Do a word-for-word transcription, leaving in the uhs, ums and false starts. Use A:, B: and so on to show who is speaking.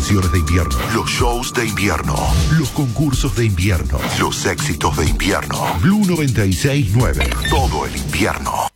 A: canciones de invierno, los shows de invierno, los concursos de invierno, los éxitos de invierno. Blue noventa y seis nueve, todo el invierno.